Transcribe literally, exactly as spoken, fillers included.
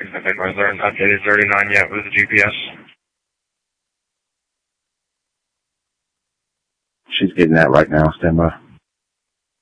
Pacific, was there an updated thirty-nine yet with the G P S? She's getting that right now. Stand by.